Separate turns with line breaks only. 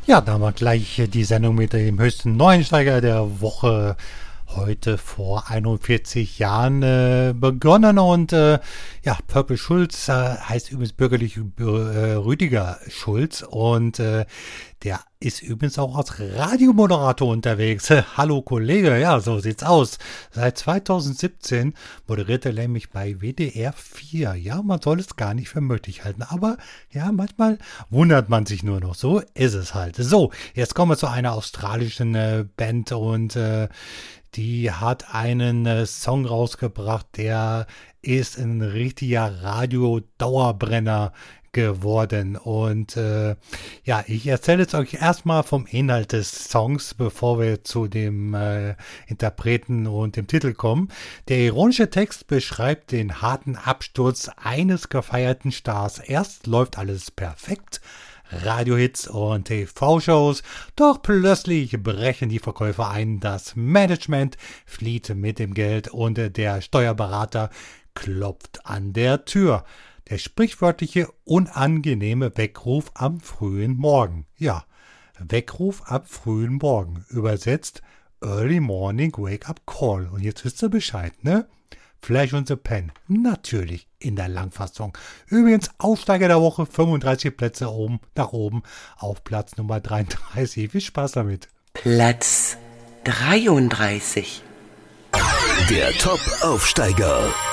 Ja, da haben wir gleich die Sendung mit dem höchsten Neuensteiger der Woche heute vor 41 Jahren begonnen und Purple Schulz heißt übrigens bürgerlich Rüdiger Schulz und der ist übrigens auch als Radiomoderator unterwegs. Hallo Kollege, ja, so sieht's aus. Seit 2017 moderiert er nämlich bei WDR 4. Ja, man soll es gar nicht für möglich halten, aber ja, manchmal wundert man sich nur noch. So ist es halt. So, jetzt kommen wir zu einer australischen Band und die hat einen Song rausgebracht, der ist ein richtiger Radio-Dauerbrenner geworden. Und ich erzähle jetzt euch erstmal vom Inhalt des Songs, bevor wir zu dem Interpreten und dem Titel kommen. Der ironische Text beschreibt den harten Absturz eines gefeierten Stars. Erst läuft alles perfekt, Radiohits und TV-Shows, doch plötzlich brechen die Verkäufer ein, das Management flieht mit dem Geld und der Steuerberater klopft an der Tür. Der sprichwörtliche, unangenehme Weckruf am frühen Morgen. Ja, Weckruf am frühen Morgen. Übersetzt Early Morning Wake-up Call. Und jetzt wisst ihr Bescheid, ne? Flash und the Pen. Natürlich in der Langfassung. Übrigens Aufsteiger der Woche, 35 Plätze nach oben auf Platz Nummer 33. Viel Spaß damit.
Platz 33.
Der Top-Aufsteiger.